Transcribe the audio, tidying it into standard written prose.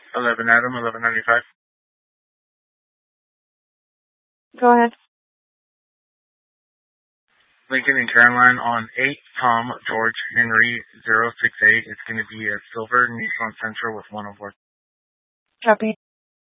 11 Adam, 1195. Go ahead. Lincoln and Caroline on 8 Tom George Henry 068. It's going to be a silver Nissan Sentra with 104. Copy.